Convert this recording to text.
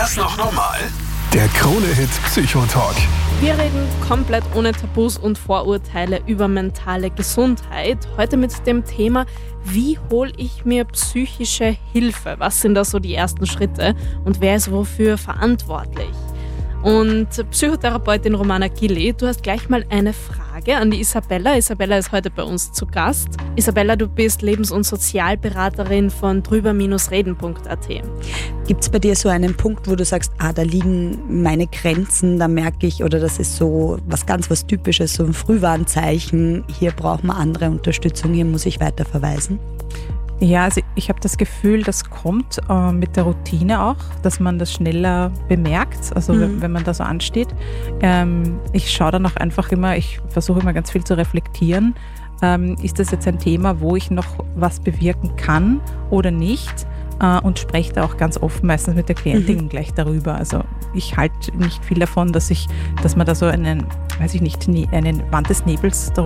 das noch normal? Der Krone-Hit Psychotalk. Wir reden komplett ohne Tabus und Vorurteile über mentale Gesundheit. Heute mit dem Thema, wie hole ich mir psychische Hilfe? Was sind da so die ersten Schritte und wer ist wofür verantwortlich? Und Psychotherapeutin Romana Gilli, du hast gleich mal eine Frage an die Isabella. Isabella ist heute bei uns zu Gast. Isabella, du bist Lebens- und Sozialberaterin von drüber-reden.at. Gibt es bei dir so einen Punkt, wo du sagst, da liegen meine Grenzen, da merke ich, oder das ist so was Typisches, so ein Frühwarnzeichen, hier braucht man andere Unterstützung, hier muss ich weiter verweisen? Ja, also ich habe das Gefühl, das kommt mit der Routine auch, dass man das schneller bemerkt, also wenn man da so ansteht. Ich schaue dann auch einfach immer, ich versuche immer ganz viel zu reflektieren. Ist das jetzt ein Thema, wo ich noch was bewirken kann oder nicht? Und spreche da auch ganz offen meistens mit der Klientin gleich darüber. Also ich halte nicht viel davon, dass man da so einen Wand des Nebels